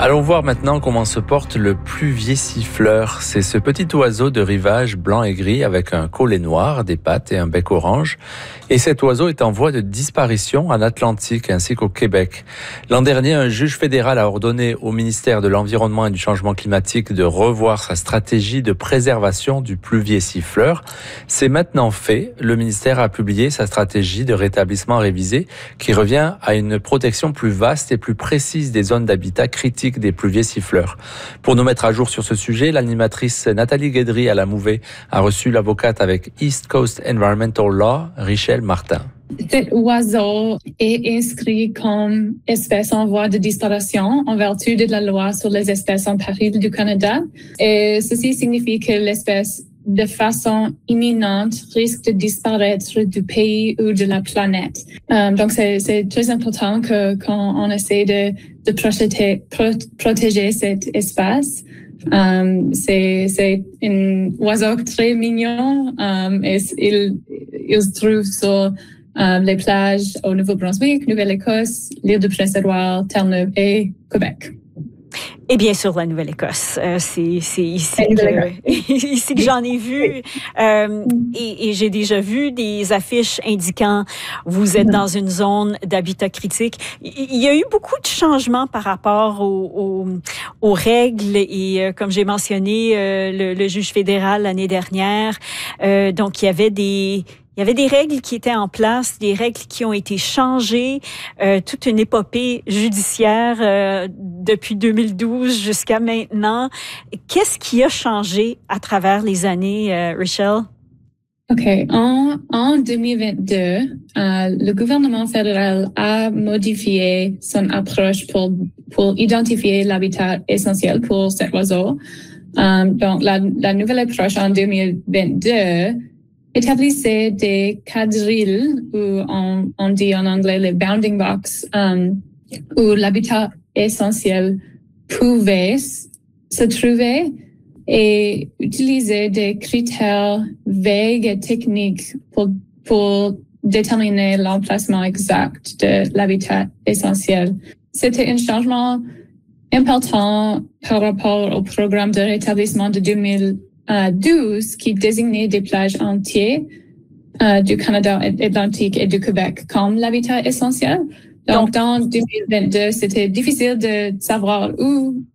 Allons voir maintenant comment se porte le pluvier siffleur. C'est ce petit oiseau de rivage blanc et gris avec un collet noir, des pattes et un bec orange. Et cet oiseau est en voie de disparition en Atlantique ainsi qu'au Québec. L'an dernier, un juge fédéral a ordonné au ministère de l'Environnement et du Changement climatique de revoir sa stratégie de préservation du pluvier siffleur. C'est maintenant fait. Le ministère a publié sa stratégie de rétablissement révisée qui revient à une protection plus vaste et plus précise des zones d'habitat critiques des pluviers siffleurs. Pour nous mettre à jour sur ce sujet, l'animatrice Nathalie Guédry à la Mouvée a reçu l'avocate avec East Coast Environmental Law, Richelle Martin. Cet oiseau est inscrit comme espèce en voie de disparition en vertu de la loi sur les espèces en péril du Canada. Et ceci signifie que l'espèce, de façon imminente, risque de disparaître du pays ou de la planète. Donc, c'est très important quand on essaie de protéger cet espace. C'est un oiseau très mignon. Et il se trouve sur les plages au Nouveau-Brunswick, Nouvelle-Écosse, l'île de Prince-Édouard, Terre-Neuve et Québec. Et bien sûr, la Nouvelle-Écosse. C'est ici que j'en ai vu. Et j'ai déjà vu des affiches indiquant vous êtes dans une zone d'habitat critique. Il y a eu beaucoup de changements par rapport aux règles et comme j'ai mentionné, le juge fédéral l'année dernière. Donc, il y avait des règles qui étaient en place, des règles qui ont été changées, toute une épopée judiciaire depuis 2012 jusqu'à maintenant. Qu'est-ce qui a changé à travers les années, Richelle? OK. En 2022, le gouvernement fédéral a modifié son approche pour identifier l'habitat essentiel pour cet oiseau. Donc, la nouvelle approche en 2022 établissait des quadrilles, ou on dit en anglais les bounding box, où l'habitat essentiel pouvait se trouver et utiliser des critères vagues et techniques pour déterminer l'emplacement exact de l'habitat essentiel. C'était un changement important par rapport au programme de rétablissement de 2012 qui désignait des plages entières du Canada Atlantique et du Québec comme l'habitat essentiel. Donc, dans 2022, c'était difficile de savoir où